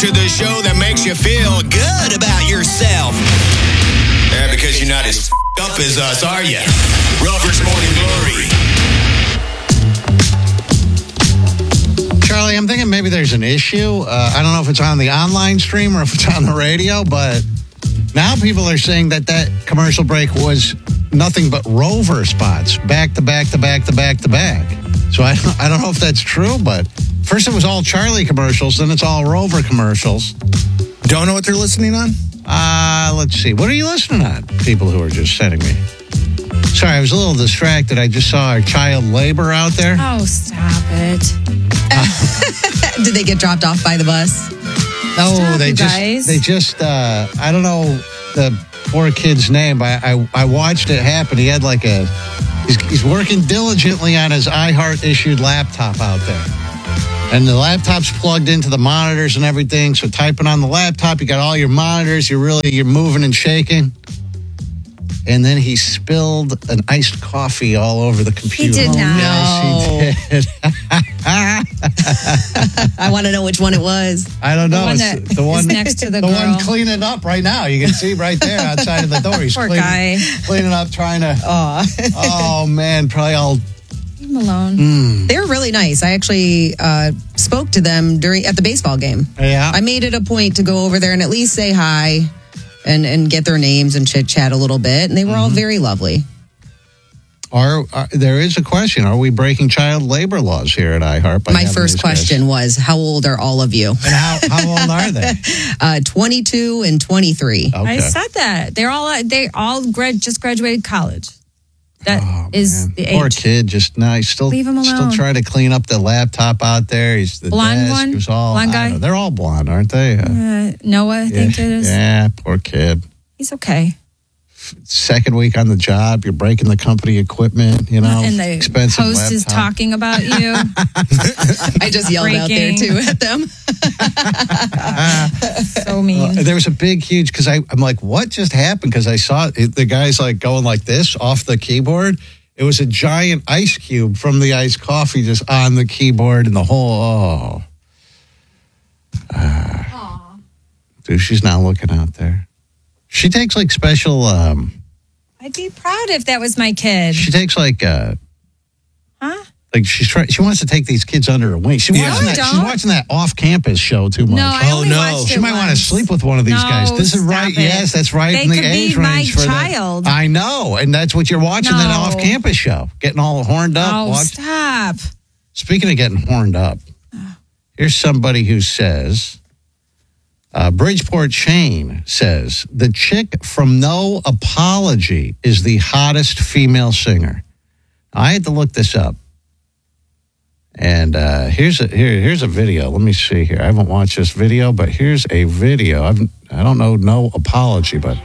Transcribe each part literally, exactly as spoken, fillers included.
to the show that makes you feel good about yourself. Yeah, because you're not as f***ed up as us, are you? Rover's Morning Glory. Charlie, I'm thinking maybe there's an issue. Uh, I don't know if it's on the online stream or if it's on the radio, but now people are saying that that commercial break was nothing but Rover spots, back to back to back to back to back. So I don't, I don't know if that's true, but first it was all Charlie commercials, then it's all Rover commercials. Don't know what they're listening on? Uh, let's see. What are you listening on? People who are just sending me. Sorry, I was a little distracted. I just saw our child labor out there. Oh, stop it. Did they get dropped off by the bus? No, Stop, they you just, guys. they just, uh, I don't know the poor kid's name, but I, I watched it happen. He had like a, he's, he's working diligently on his iHeart issued laptop out there. And the laptop's plugged into the monitors and everything. So typing on the laptop, you got all your monitors. You're really, you're moving and shaking. And then he spilled an iced coffee all over the computer. He did not. Yes, he did. I want to know which one it was. I don't know. The one It's that the one is next to the the girl. one cleaning up right now. You can see right there outside of the door. He's Poor cleaning, guy. cleaning up, trying to. Aw. Oh man, probably all. Leave him alone. Mm, They were really nice. I actually uh, spoke to them during at the baseball game. yeah. I made it a point to go over there and at least say hi and, and get their names and chit chat a little bit. And they were all very lovely. Are, are there is a question? Are we breaking child labor laws here at iHeart? by My having first these guys? question was, how old are all of you? And how how old are they? Uh, twenty-two and twenty-three. Okay. I said that. They're all they all grad, just graduated college. That Oh, is man. the Poor age. kid, just now he's still Leave him still alone. trying to clean up the laptop out there. He's the Blonde desk. one? He's all, Blonde I guy? don't know. They're all blonde, aren't they? Uh, Uh, Noah, I think it is. Yeah, poor kid. He's okay. Second week on the job, you're breaking the company equiment, you know, and the expensive host is laptop. talking about you. I just yelled out there, Breaking. too, at them. So mean. Uh, there was a big, huge, because I'm like, what just happened? Because I saw it, the guy's like going like this off the keyboard. It was a giant ice cube from the iced coffee just on the keyboard and the whole, oh. Uh, dude, she's not looking out there. She takes like special, um, I'd be proud if that was my kid. she takes like, uh, Huh? like she's trying, she wants to take these kids under her wing. She Yeah. watching No, I that, she's don't. watching that off-campus show too much. No, I Oh, only no. watched She it might want to once. sleep with one of these No, guys. This is stop right. it. Yes, that's right They in the could be age my range for that. child. I know, and that's what you're watching that No. off-campus show, getting all horned up. Oh, Watch. stop. Speaking of getting horned up, here's somebody who says, uh, Bridgeport Shane says, the chick from No Apology is the hottest female singer. I had to look this up. And uh, here's a here here's a video. Let me see here. I haven't watched this video, but here's a video. I've, I don't know No Apology, but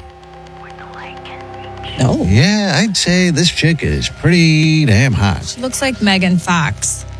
No. yeah, I'd say this chick is pretty damn hot. She looks like Megan Fox.